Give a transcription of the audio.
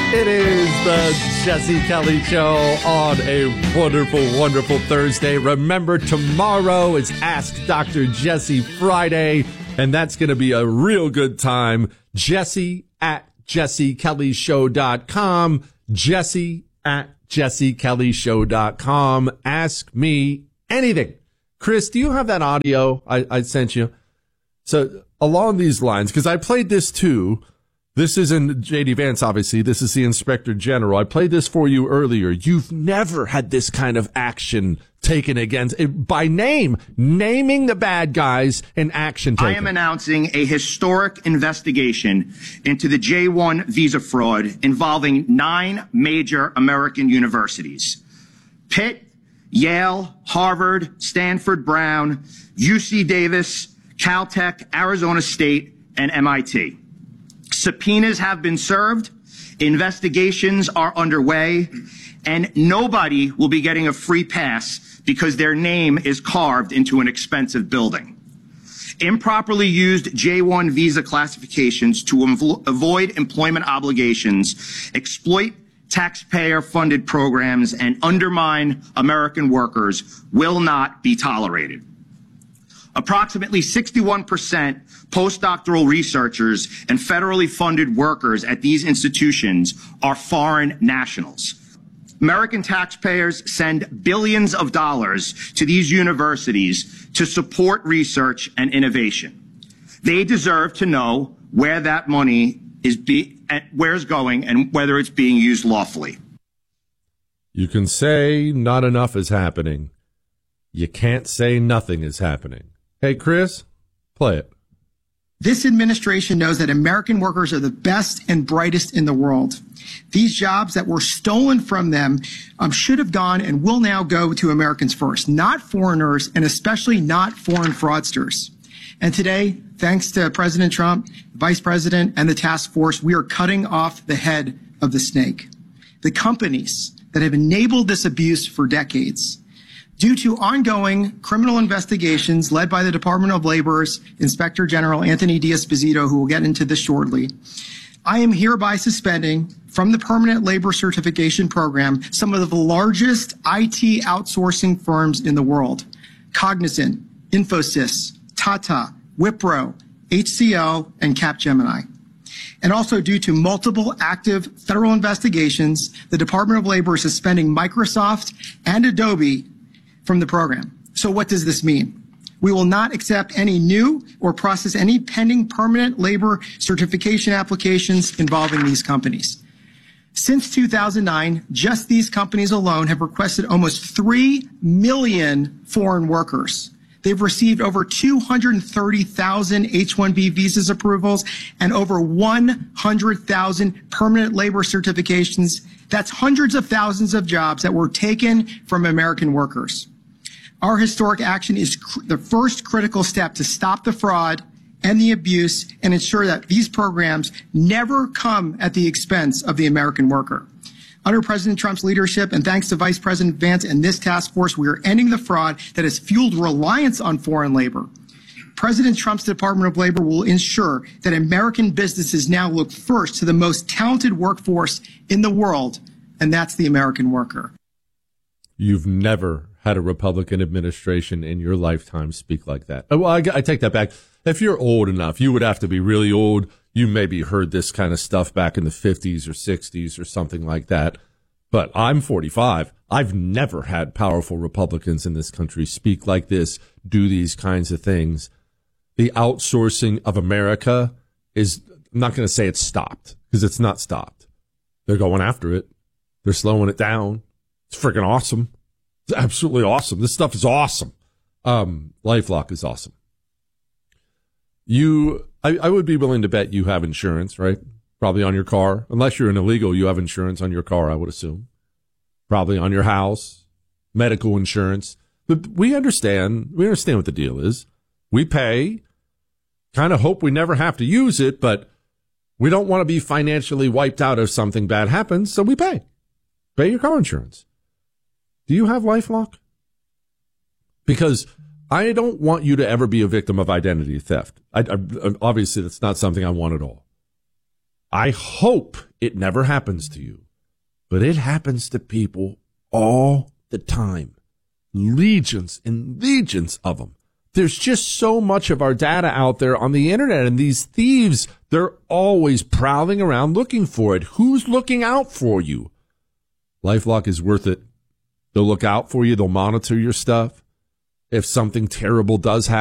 It is the Jesse Kelly Show on a wonderful, wonderful Thursday. Remember, tomorrow is Ask Dr. Jesse Friday, and that's going to be a real good time. Jesse at jessekellyshow.com. Jesse at jessekellyshow.com. Ask me anything. Chris, do you have that audio I sent you? So along these lines, because I played this too. This isn't J.D. Vance, obviously. This is the Inspector General. I played this for you earlier. You've never had this kind of action taken against, by name, naming the bad guys and action taken. I am announcing a historic investigation into the J-1 visa fraud involving 9 major American universities: Pitt, Yale, Harvard, Stanford, Brown, UC Davis, Caltech, Arizona State, and MIT. Subpoenas have been served, investigations are underway, and nobody will be getting a free pass because their name is carved into an expensive building. Improperly used J-1 visa classifications to avoid employment obligations, exploit taxpayer-funded programs, and undermine American workers will not be tolerated. Approximately 61% postdoctoral researchers and federally funded workers at these institutions are foreign nationals. American taxpayers send billions of dollars to these universities to support research and innovation. They deserve to know where that money is where it's going and whether it's being used lawfully. You can say not enough is happening. You can't say nothing is happening. Hey, Chris, play it. This administration knows that American workers are the best and brightest in the world. These jobs that were stolen from them should have gone and will now go to Americans first, not foreigners, and especially not foreign fraudsters. And today, thanks to President Trump, Vice President, and the task force, we are cutting off the head of the snake. The companies that have enabled this abuse for decades. Due to ongoing criminal investigations led by the Department of Labor's Inspector General Anthony D'Esposito, who will get into this shortly, I am hereby suspending from the Permanent Labor Certification Program some of the largest IT outsourcing firms in the world: Cognizant, Infosys, Tata, Wipro, HCL, and Capgemini. And also, due to multiple active federal investigations, the Department of Labor is suspending Microsoft and Adobe from the program. So what does this mean? We will not accept any new or process any pending permanent labor certification applications involving these companies. Since 2009, just these companies alone have requested almost 3 million foreign workers. They've received over 230,000 H-1B visas approvals and over 100,000 permanent labor certifications. That's hundreds of thousands of jobs that were taken from American workers. Our historic action is the first critical step to stop the fraud and the abuse and ensure that these programs never come at the expense of the American worker. Under President Trump's leadership and thanks to Vice President Vance and this task force, we are ending the fraud that has fueled reliance on foreign labor. President Trump's Department of Labor will ensure that American businesses now look first to the most talented workforce in the world, and that's the American worker. You've never had a Republican administration in your lifetime speak like that. Well, I take that back. If you're old enough, you would have to be really old. You maybe heard this kind of stuff back in the 50s or 60s or something like that. But I'm 45. I've never had powerful Republicans in this country speak like this, do these kinds of things. The outsourcing of America is, I'm not going to say it's stopped, because it's not stopped. They're going after it. They're slowing it down. It's freaking awesome. It's absolutely awesome. This stuff is awesome. LifeLock is awesome. I would be willing to bet you have insurance, right? Probably on your car. Unless you're an illegal, you have insurance on your car, I would assume. Probably on your house, medical insurance. But we understand what the deal is. We pay, kind of hope we never have to use it, but we don't want to be financially wiped out if something bad happens, so we pay. Pay your car insurance. Do you have LifeLock? Because I don't want you to ever be a victim of identity theft. Obviously, that's not something I want at all. I hope it never happens to you, but it happens to people all the time. Legions and legions of them. There's just so much of our data out there on the internet, and these thieves, they're always prowling around looking for it. Who's looking out for you? LifeLock is worth it. They'll look out for you. They'll monitor your stuff. If something terrible does happen,